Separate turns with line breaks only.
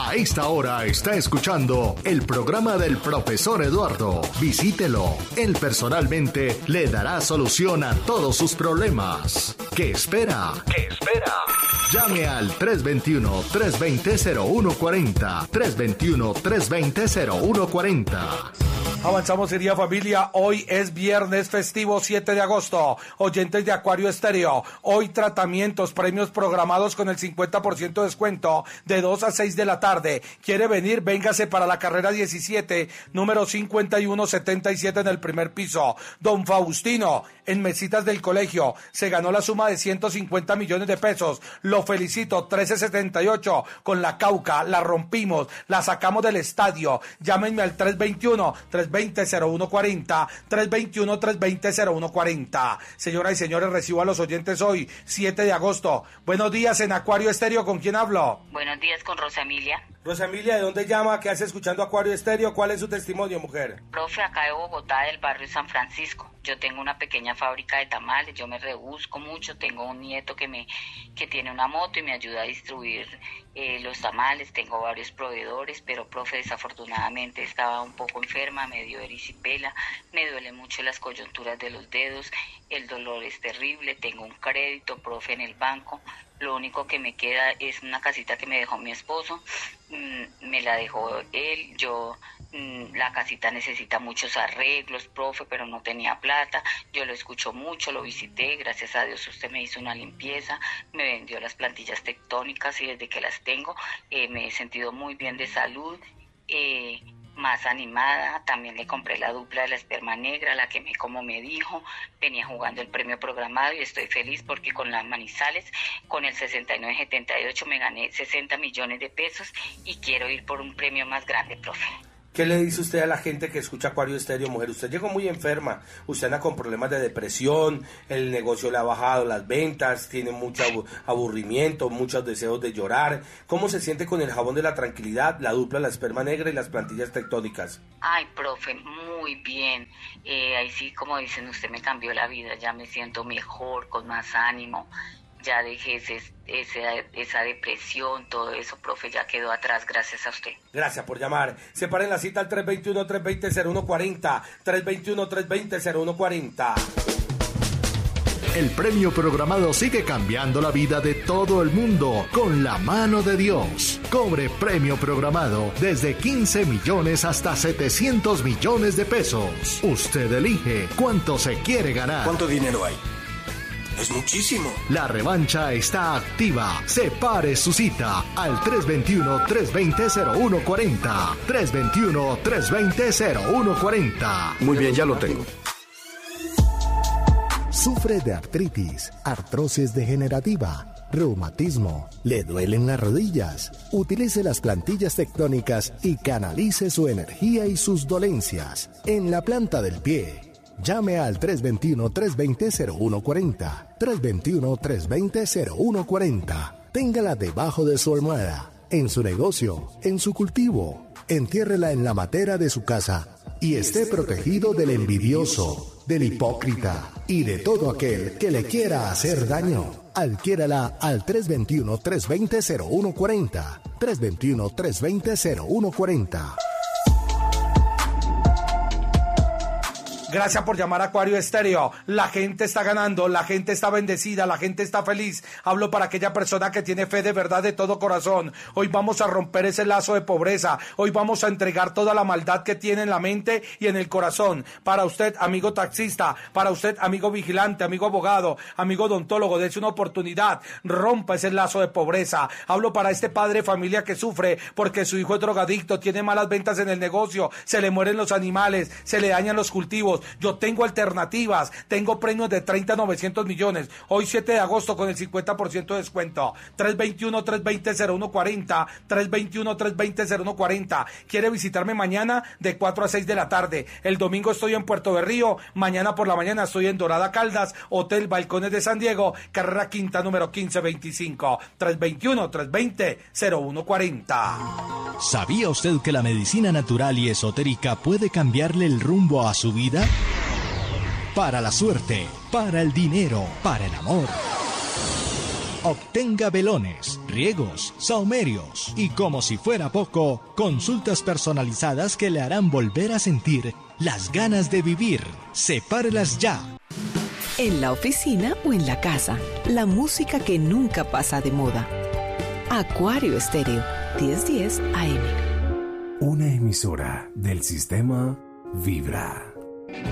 A esta hora está escuchando el programa del profesor Eduardo. Visítelo. Él personalmente le dará solución a todos sus problemas. ¿Qué espera? ¿Qué espera? Llame al 321-320-0140. 321-320-0140.
Avanzamos, querida familia. Hoy es viernes festivo 7 de agosto. Oyentes de Acuario Estéreo. Hoy tratamientos, premios programados con el 50% de descuento de 2 a 6 de la tarde. ¿Quiere venir? Véngase para la carrera 17, número 5177 en el primer piso. Don Faustino, en mesitas del colegio, se ganó la suma de 150 millones de pesos. Lo felicito. 1378 con la Cauca. La rompimos. La sacamos del estadio. Llámenme al 320-0140, 321-320-0140. Señoras y señores, recibo a los oyentes hoy, 7 de agosto. Buenos días en Acuario Estéreo, ¿con quién hablo?
Buenos días, con Rosa Emilia.
Rosa Emilia, ¿de dónde llama? ¿Qué hace escuchando Acuario Estéreo? ¿Cuál es su testimonio, mujer?
Profe, acá de Bogotá, del barrio San Francisco. Yo tengo una pequeña fábrica de tamales, yo me rebusco mucho, tengo un nieto que tiene una moto y me ayuda a distribuir los tamales, tengo varios proveedores, pero profe, desafortunadamente estaba un poco enferma, me dio erisipela, me duelen mucho las coyunturas de los dedos, el dolor es terrible, tengo un crédito, profe, en el banco. Lo único que me queda es una casita que me dejó mi esposo, me la dejó él, la casita necesita muchos arreglos, profe, pero no tenía plata, yo lo escucho mucho, lo visité, gracias a Dios usted me hizo una limpieza, me vendió las plantillas tectónicas y desde que las tengo me he sentido muy bien de salud, más animada. También le compré la dupla de la esperma negra, la que como me dijo, venía jugando el premio programado y estoy feliz porque con las Manizales, con el 6978 me gané 60 millones de pesos y quiero ir por un premio más grande, profe.
¿Qué le dice usted a la gente que escucha Acuario Estéreo, mujer? Usted llegó muy enferma, usted anda con problemas de depresión, el negocio le ha bajado las ventas, tiene mucho aburrimiento, muchos deseos de llorar. ¿Cómo se siente con el jabón de la tranquilidad, la dupla, la esperma negra y las plantillas tectónicas?
Ay, profe, muy bien. Ahí sí, como dicen, usted me cambió la vida, ya me siento mejor, con más ánimo. Ya dejé esa depresión, todo eso, profe, ya quedó atrás, gracias a usted.
Gracias por llamar. Separen la cita al 321-320-0140, 321-320-0140.
El premio programado sigue cambiando la vida de todo el mundo con la mano de Dios. Cobre premio programado desde 15 millones hasta 700 millones de pesos. Usted elige cuánto se quiere ganar.
¿Cuánto dinero hay? Es muchísimo.
La revancha está activa. Separe su cita al 321-320-0140. 321-320-0140.
Muy bien, ya lo tengo.
¿Sufre de artritis, artrosis degenerativa, reumatismo? ¿Le duelen las rodillas? Utilice las plantillas tectónicas y canalice su energía y sus dolencias en la planta del pie. Llame al 321-320-0140, 321-320-0140. Téngala debajo de su almohada, en su negocio, en su cultivo. Entiérrela en la matera de su casa y esté protegido del envidioso, del hipócrita y de todo aquel que le quiera hacer daño. Adquiérala al 321-320-0140, 321-320-0140.
Gracias por llamar a Acuario Estéreo. La gente está ganando, la gente está bendecida, la gente está feliz. Hablo para aquella persona que tiene fe de verdad de todo corazón. Hoy vamos a romper ese lazo de pobreza. Hoy vamos a entregar toda la maldad que tiene en la mente y en el corazón. Para usted, amigo taxista, para usted, amigo vigilante, amigo abogado, amigo odontólogo, dése una oportunidad. Rompa ese lazo de pobreza. Hablo para este padre de familia que sufre porque su hijo es drogadicto, tiene malas ventas en el negocio, se le mueren los animales, se le dañan los cultivos. Yo tengo alternativas, tengo premios de 30 a 900 millones. Hoy 7 de agosto con el 50% de descuento. 321-320-0140, 321-320-0140. ¿Quiere visitarme mañana de 4 a 6 de la tarde? El domingo estoy en Puerto Berrío, mañana por la mañana estoy en Dorada Caldas, Hotel Balcones de San Diego, carrera quinta número 1525. 321-320-0140.
¿Sabía usted que la medicina natural y esotérica puede cambiarle el rumbo a su vida? Para la suerte, para el dinero, para el amor. Obtenga velones, riegos, sahumerios y, como si fuera poco, consultas personalizadas que le harán volver a sentir las ganas de vivir. Sepárelas ya.
En la oficina o en la casa, la música que nunca pasa de moda. Acuario Estéreo, 1010 AM.
Una emisora del sistema Vibra.